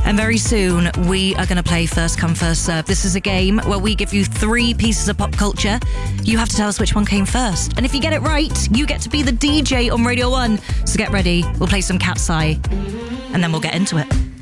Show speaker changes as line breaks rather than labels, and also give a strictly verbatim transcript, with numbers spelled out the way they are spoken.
And very soon, we are going to play First Come, First Serve. This is a game where we give you three pieces of pop culture. You have to tell us which one came first. And if you get it right, you get to be the D J on Radio one. So get ready. We'll play some Cat's Eye, and then we'll get into it.